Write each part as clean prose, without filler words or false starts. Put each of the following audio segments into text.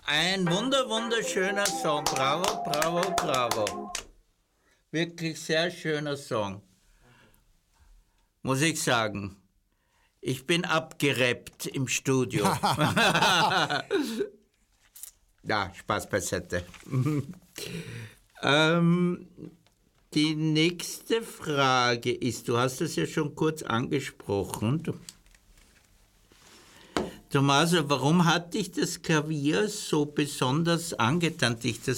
Ein wunderschöner Song. Bravo, bravo, bravo. Wirklich sehr schöner Song. Muss ich sagen. Ich bin abgerappt im Studio. Ja, Spaß beiseite. Die nächste Frage ist, du hast es ja schon kurz angesprochen. Tommaso, warum hat dich das Klavier so besonders angetan?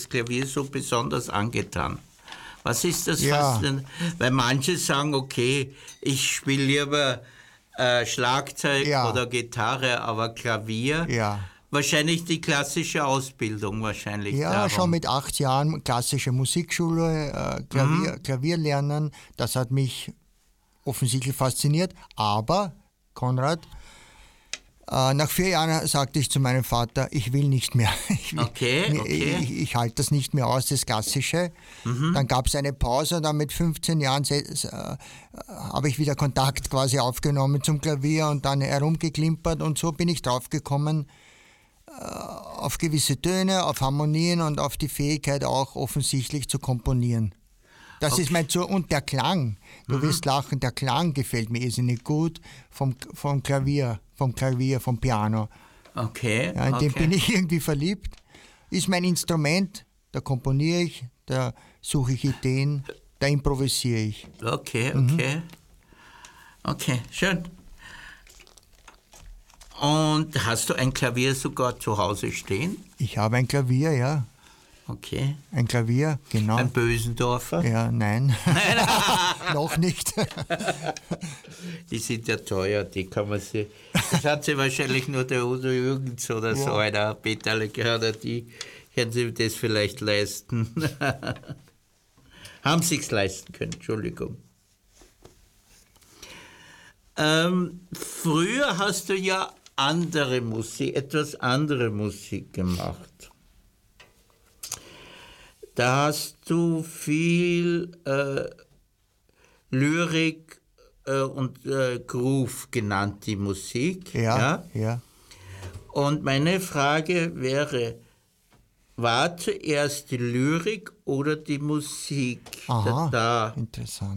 Was ist das? Ja. Weil manche sagen, okay, ich spiele lieber Schlagzeug oder Gitarre, aber Klavier. Ja. Wahrscheinlich die klassische Ausbildung wahrscheinlich. Ja, darum. schon mit 8 Jahren klassische Musikschule, Klavier lernen. Das hat mich offensichtlich fasziniert. Aber, Konrad, nach 4 Jahren sagte ich zu meinem Vater, ich will nicht mehr. Ich halte das nicht mehr aus, das Klassische. Dann gab es eine Pause und dann mit 15 Jahren habe ich wieder Kontakt quasi aufgenommen zum Klavier und dann herumgeklimpert und so bin ich drauf gekommen, auf gewisse Töne, auf Harmonien und auf die Fähigkeit auch offensichtlich zu komponieren. Das ist mein und der Klang, du wirst lachen, der Klang gefällt mir irrsinnig gut vom Klavier, vom Piano. Okay. Ja, in dem bin ich irgendwie verliebt. Ist mein Instrument, da komponiere ich, da suche ich Ideen, da improvisiere ich. Okay, schön. Und hast du ein Klavier sogar zu Hause stehen? Ich habe ein Klavier, ja. Okay. Ein Klavier, genau. Ein Bösendorfer? Ja, nein. Noch nicht. Die sind ja teuer, die kann man sich. Das hat sie wahrscheinlich nur der Udo Jürgens oder so einer Peterle gehört, die können sich das vielleicht leisten. Haben sich's leisten können, Entschuldigung. Früher hast du ja etwas andere Musik gemacht. Da hast du viel Lyrik und Groove genannt, die Musik. Ja. Und meine Frage wäre, war zuerst die Lyrik oder die Musik? Aha, interessant.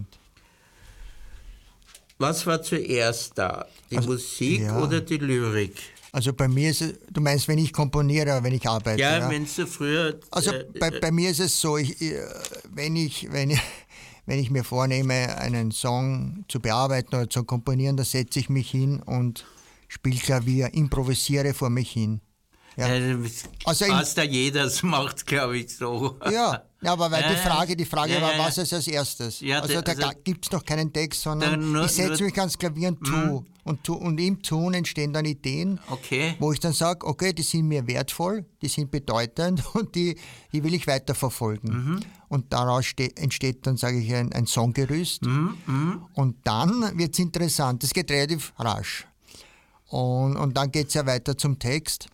Was war zuerst da? Die Musik oder die Lyrik? Also bei mir ist es, du meinst, wenn ich komponiere oder wenn ich arbeite? Ja, wenn du früher... Also bei mir ist es so, wenn ich mir vornehme, einen Song zu bearbeiten oder zu komponieren, da setze ich mich hin und spiele Klavier, improvisiere vor mich hin. Ja. Also fast jeder macht, glaube ich, so. Ja, aber weil die Frage war, was ist als erstes? Ja, also da gibt es noch keinen Text, sondern ich setze mich ans Klavier und tue. Und im Tun entstehen dann Ideen, wo ich dann sage, okay, die sind mir wertvoll, die sind bedeutend und die will ich weiterverfolgen. Und daraus entsteht dann, sage ich, ein Songgerüst. Und dann wird es interessant, es geht relativ rasch. Und dann geht es ja weiter zum Text.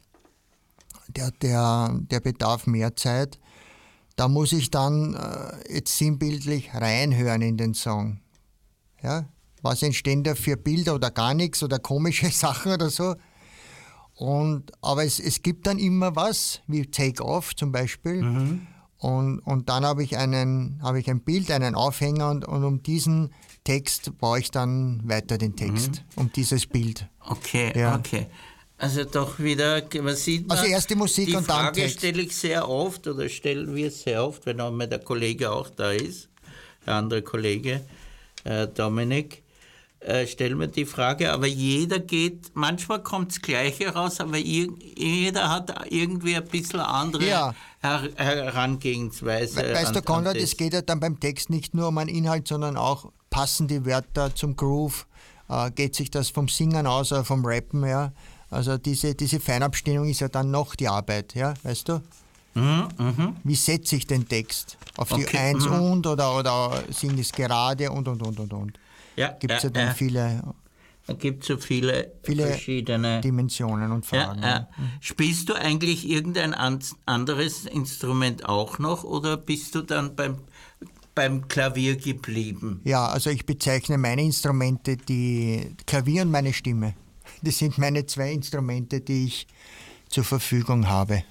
Der bedarf mehr Zeit. Da muss ich dann jetzt sinnbildlich reinhören in den Song. Ja? Was entstehen da für Bilder oder gar nichts oder komische Sachen oder so. Aber es gibt dann immer was, wie Take Off zum Beispiel. Und dann habe ich ein Bild, einen Aufhänger und um diesen Text baue ich dann weiter den Text, um dieses Bild. Okay. Also doch wieder, man sieht man, also erst die Musik und dann Text. Die Frage Text. stelle ich sehr oft oder stellen wir sehr oft, wenn auch mal der Kollege auch da ist, der andere Kollege, Dominik, stellen wir die Frage, aber manchmal kommt das Gleiche raus, aber jeder hat irgendwie ein bisschen andere Herangehensweise. Weißt du, Konrad, es geht ja dann beim Text nicht nur um einen Inhalt, sondern auch passen die Wörter zum Groove, geht sich das vom Singen aus oder vom Rappen, ja. Also diese Feinabstimmung ist ja dann noch die Arbeit, ja, weißt du? Wie setze ich den Text? Auf die Eins oder sind es gerade und. Ja, gibt es ja dann viele. Da gibt es so viele verschiedene Dimensionen und Fragen. Spielst du eigentlich irgendein anderes Instrument auch noch oder bist du dann beim Klavier geblieben? Ja, also ich bezeichne meine Instrumente, die Klavier und meine Stimme. Das sind meine 2 Instrumente, die ich zur Verfügung habe.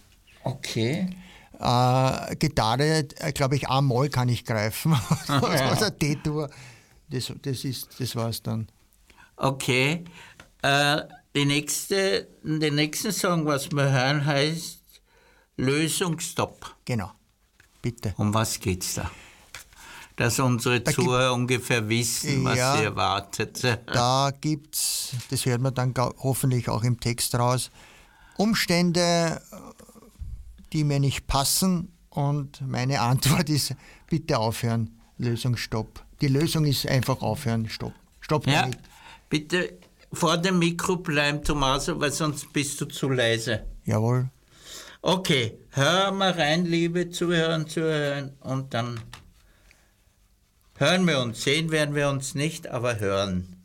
Okay. Gitarre, glaube ich, A-Moll kann ich greifen. Also D-Dur, das war's dann. Okay. Den nächsten Song, was wir hören, heißt Lösungsstopp. Genau, bitte. Um was geht's da? Dass unsere Zuhörer ungefähr wissen, was sie erwartet. Da gibt's, das hört man dann hoffentlich auch im Text raus, Umstände, die mir nicht passen, und meine Antwort ist, bitte aufhören, Lösung Stopp. Die Lösung ist einfach aufhören, Stopp. Stopp damit. Bitte vor dem Mikro bleiben, Tommaso, weil sonst bist du zu leise. Jawohl. Okay, hör mal rein, liebe Zuhörer, und dann hören wir uns. Sehen werden wir uns nicht, aber hören.